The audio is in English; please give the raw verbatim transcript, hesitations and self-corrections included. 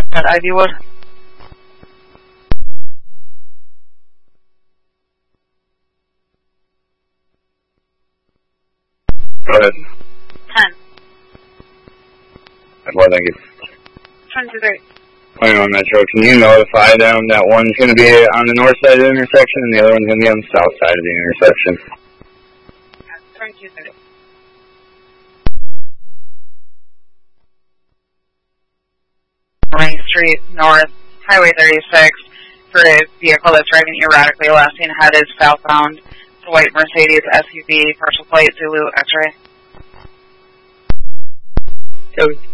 at Ivywood. Go ahead. ten. Well, thank you. ten to three. twenty-one Metro, can you notify them that one's going to be on the north side of the intersection and the other one's going to be on the south side of the intersection? twenty-two thirty. Main Street North, Highway thirty-six, for a vehicle that's driving erratically left seen ahead is southbound. It's a white Mercedes S U V, partial plate Zulu X-ray. Copy.